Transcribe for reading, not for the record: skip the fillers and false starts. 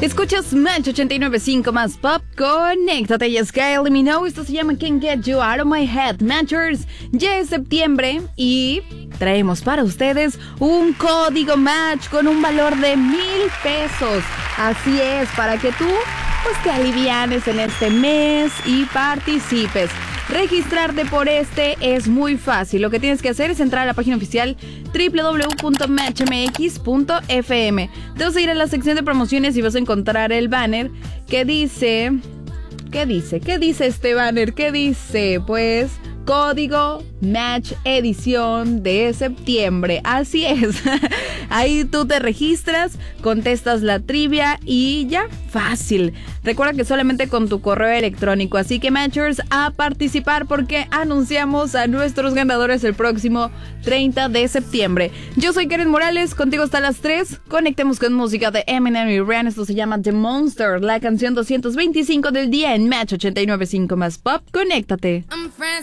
Escuchas Match 89.5 más Pop. Conéctate y es Kylie Minogue. Esto se llama Can't Get You Out of My Head. Matchers, ya es septiembre y traemos para ustedes un código Match con un valor de 1,000 pesos. Así es, para que tú pues te alivianes en este mes y participes. Registrarte por este es muy fácil. Lo que tienes que hacer es entrar a la página oficial www.matchmx.fm. Te vas a ir a la sección de promociones y vas a encontrar el banner que dice... ¿Qué dice este banner? ¿Qué dice? Pues... Código Match edición de septiembre. Así es. Ahí tú te registras, contestas la trivia y ya, fácil. Recuerda que solamente con tu correo electrónico. Así que Matchers, a participar porque anunciamos a nuestros ganadores el próximo 30 de septiembre. Yo soy Karen Morales, contigo hasta las 3. Conectemos con música de Eminem y Rihanna. Esto se llama The Monster, la canción 225 del día en Match 89.5 más Pop. Conéctate.